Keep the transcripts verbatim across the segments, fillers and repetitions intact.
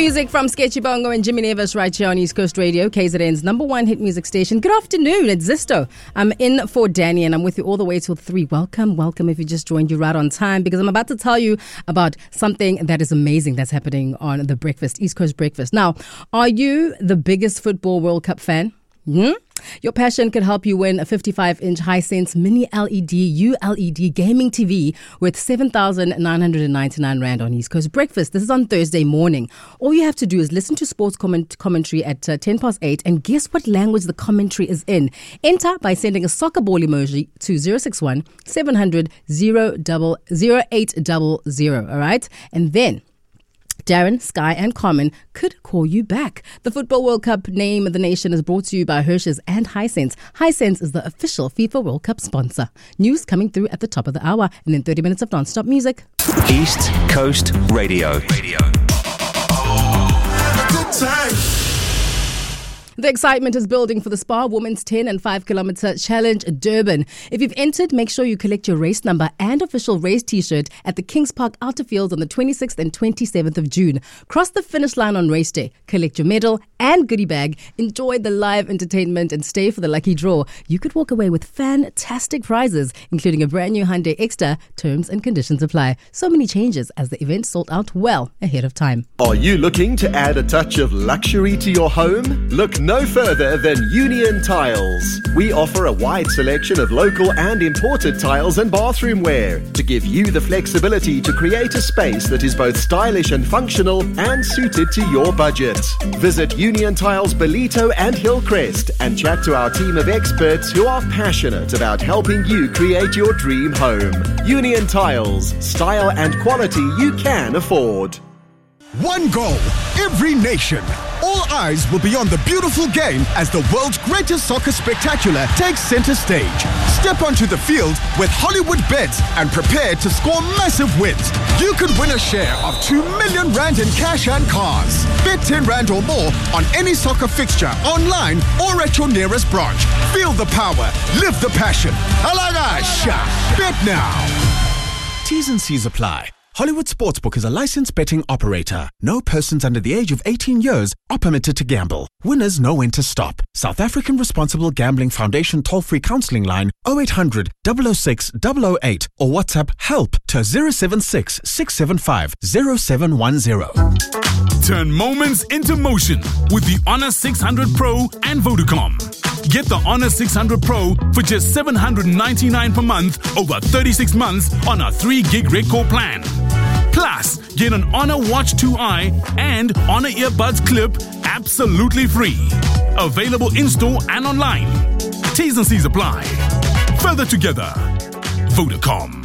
Music from Sketchy Bongo and Jimmy Nevis right here on East Coast Radio, K Z N's number one hit music station. Good afternoon, it's Zisto. I'm in for Danny and I'm with you all the way till three. Welcome, welcome if you just joined you right on time, because I'm about to tell you about something that is amazing that's happening on the breakfast, East Coast Breakfast. Now, are you the biggest football World Cup fan? Hmm? Your passion could help you win a fifty-five inch Hisense Mini L E D U L E D gaming T V worth seven thousand nine hundred ninety-nine rand on East Coast Breakfast. This is on Thursday morning. All you have to do is listen to sports comment- commentary at uh, ten past eight and guess what language the commentary is in. Enter by sending a soccer ball emoji to zero six one seven hundred zero eight zero zero. All right? And then Darren, Sky and Carmen could call you back. The Football World Cup Name of the Nation is brought to you by Hershey's and Hisense. Hisense is the official FIFA World Cup sponsor. News coming through at the top of the hour and then thirty minutes of non-stop music. East Coast Radio. Radio. Good time. The excitement is building for the Spa Women's ten and five kilometer Challenge Durban. If you've entered, make sure you collect your race number and official race t-shirt at the Kings Park Outer Fields on the twenty-sixth and twenty-seventh of June. Cross the finish line on race day, collect your medal and goodie bag, enjoy the live entertainment and stay for the lucky draw. You could walk away with fantastic prizes, including a brand new Hyundai Extra. Terms and conditions apply. So many changes as the event sold out well ahead of time. Are you looking to add a touch of luxury to your home? Look no further than Union Tiles. We offer a wide selection of local and imported tiles and bathroom wear to give you the flexibility to create a space that is both stylish and functional and suited to your budget. Visit Union Tiles Belito and Hillcrest and chat to our team of experts who are passionate about helping you create your dream home. Union Tiles, style and quality you can afford. One goal, every nation. All eyes will be on the beautiful game as the world's greatest soccer spectacular takes center stage. Step onto the field with Hollywood Bets and prepare to score massive wins. You could win a share of two million rand in cash and cars. Bet ten rand or more on any soccer fixture online or at your nearest branch. Feel the power, live the passion. Alagasha, bet now. T's and C's apply. Hollywood Sportsbook is a licensed betting operator. No persons under the age of eighteen years are permitted to gamble. Winners know when to stop. South African Responsible Gambling Foundation toll-free counselling line oh eight hundred, double oh six, double oh eight or WhatsApp HELP to zero seven six, six seven five, zero seven one zero. Turn moments into motion with the Honor six hundred Pro and Vodacom. Get the Honor six hundred Pro for just seven hundred ninety-nine per month over thirty-six months on a three gig record plan. Plus, get an Honor Watch two i and Honor Earbuds Clip absolutely free. Available in-store and online. T's and C's apply. Further together. Vodacom.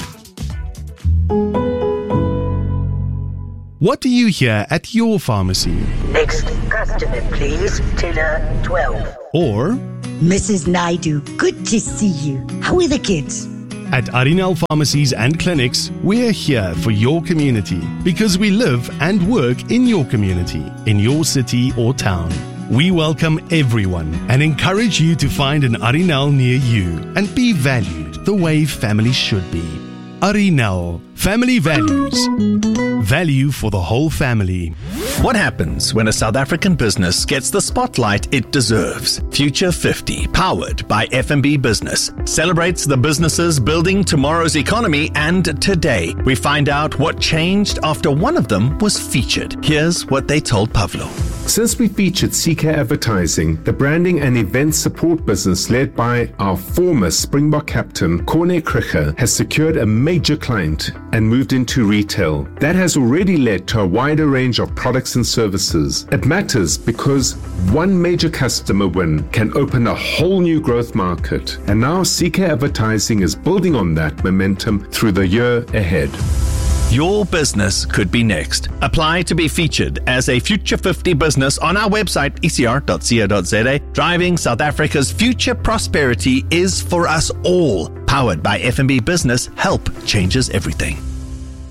What do you hear at your pharmacy? Next customer, please. Tiller twelve. Or Missus Naidu, good to see you. How are the kids? at Arinal Pharmacies and Clinics, we're here for your community because we live and work in your community, in your city or town. We welcome everyone and encourage you to find an Arinal near you and be valued the way family should be. Arinal, family values. Value for the whole family. What happens when a South African business gets the spotlight it deserves? Future fifty, powered by F N B Business, celebrates the businesses building tomorrow's economy, and today we find out what changed after one of them was featured. Here's what they told Pavlo. Since we featured C K Advertising, the branding and event support business led by our former Springbok captain, Corne Krige, has secured a major client and moved into retail. That has already led to a wider range of products and services. It matters because one major customer win can open a whole new growth market. And now C K Advertising is building on that momentum through the year ahead. Your business could be next. Apply to be featured as a Future fifty business on our website, e c r dot co dot z a. Driving South Africa's future prosperity is for us all. Powered by F N B Business, help changes everything.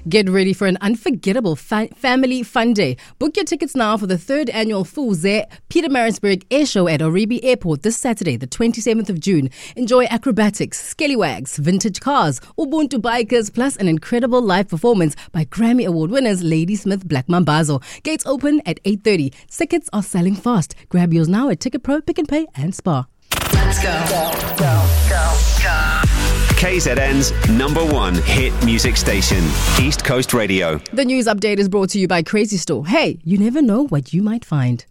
Get ready for an unforgettable fa- family fun day. Book your tickets now for the third annual Fuze Pietermaritzburg Air Show at Oribi Airport this Saturday, the twenty-seventh of June. Enjoy acrobatics, scallywags, vintage cars, Ubuntu bikers, plus an incredible live performance by Grammy Award winners Ladysmith Black Mambazo. Gates open at eight thirty. Tickets are selling fast. Grab yours now at Ticket Pro, Pick and Pay and Spar. Let's go. Go, go, go, go. K Z N's number one hit music station, East Coast Radio. The news update is brought to you by Crazy Store. Hey, you never know what you might find.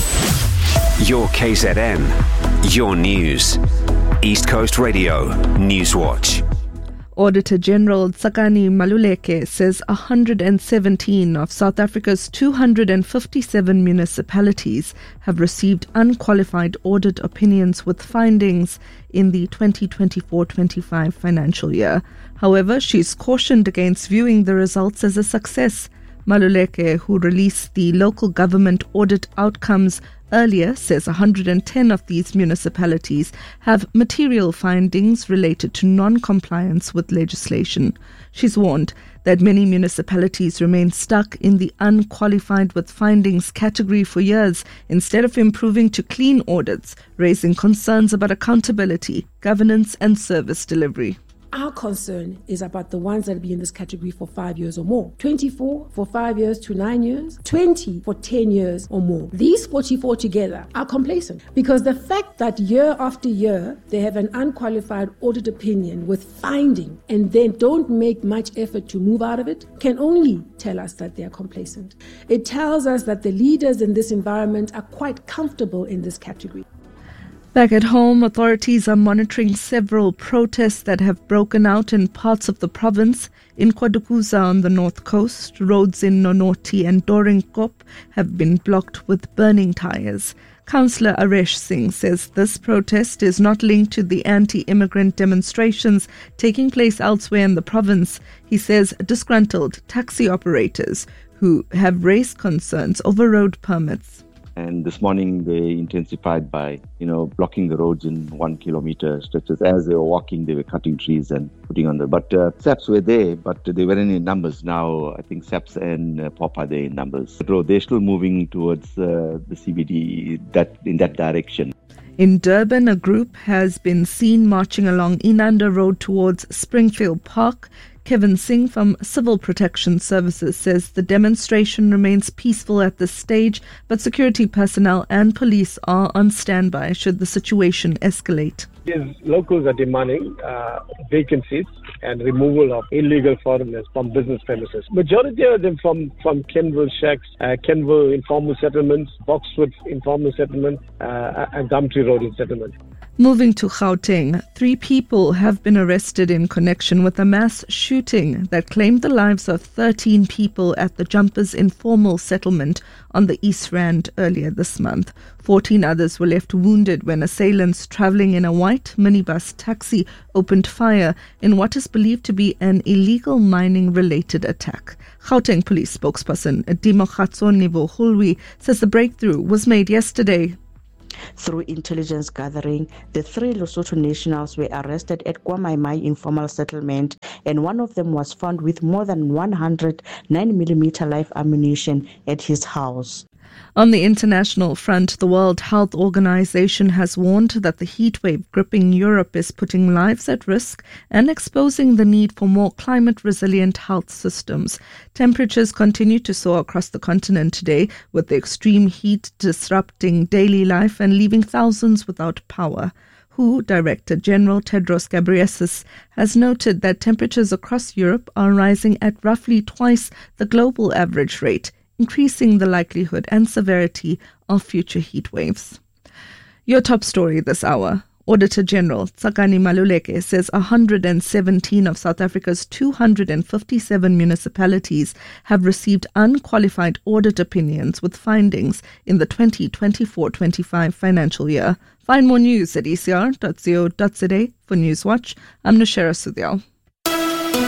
Your K Z N, your news. East Coast Radio, Newswatch. Auditor General Tsakani Maluleke says one hundred seventeen of South Africa's two hundred fifty-seven municipalities have received unqualified audit opinions with findings in the twenty twenty-four twenty-five financial year. However, she's cautioned against viewing the results as a success. Maluleke, who released the local government audit outcomes earlier, says one hundred ten of these municipalities have material findings related to non-compliance with legislation. She's warned that many municipalities remain stuck in the unqualified with findings category for years instead of improving to clean audits, raising concerns about accountability, governance and service delivery. Our concern is about the ones that will be in this category for five years or more. twenty-four for five years to nine years, twenty for ten years or more. These forty-four together are complacent because the fact that year after year they have an unqualified audit opinion with finding and then don't make much effort to move out of it can only tell us that they are complacent. It tells us that the leaders in this environment are quite comfortable in this category. Back at home, authorities are monitoring several protests that have broken out in parts of the province. In Kwadukuza on the north coast, roads in Nonoti and Doringkop have been blocked with burning tyres. Councillor Aresh Singh says this protest is not linked to the anti-immigrant demonstrations taking place elsewhere in the province. He says disgruntled taxi operators who have raised concerns over road permits. And this morning they intensified by, you know, blocking the roads in one kilometer stretches. As they were walking, they were cutting trees and putting on the... But uh, S A Ps were there, but they weren't in numbers. Now, I think S A Ps and uh, P O P are there in numbers. So they're still moving towards uh, the C B D that in that direction. In Durban, a group has been seen marching along Inanda Road towards Springfield Park. Kevin Singh from Civil Protection Services says the demonstration remains peaceful at this stage, but security personnel and police are on standby should the situation escalate. Yes, locals are demanding uh, vacancies and removal of illegal foreigners from business premises. Majority of them from, from Kenville Shacks, uh, Kenville Informal Settlements, Boxwood Informal Settlement, uh, and Gumtree Road Settlement. Moving to Gauteng, three people have been arrested in connection with a mass shooting that claimed the lives of thirteen people at the Jumpers Informal Settlement on the East Rand earlier this month. fourteen others were left wounded when assailants travelling in a white minibus taxi opened fire in what is believed to be an illegal mining-related attack. Gauteng Police spokesperson Dimokhatsoni Vohulwi says the breakthrough was made yesterday. Through intelligence gathering, the three Lesotho nationals were arrested at Kwamaimai Informal Settlement, and one of them was found with more than one hundred nine millimeter live ammunition at his house. On the international front, the World Health Organization has warned that the heatwave gripping Europe is putting lives at risk and exposing the need for more climate-resilient health systems. Temperatures continue to soar across the continent today, with the extreme heat disrupting daily life and leaving thousands without power. W H O Director General Tedros Ghebreyesus has noted that temperatures across Europe are rising at roughly twice the global average rate, increasing the likelihood and severity of future heat waves. Your top story this hour. Auditor General Tsakani Maluleke says one hundred seventeen of South Africa's two hundred fifty-seven municipalities have received unqualified audit opinions with findings in the twenty twenty-four twenty-five financial year. Find more news at e c r dot co dot za. For Newswatch, I'm Nashera Sudhyal.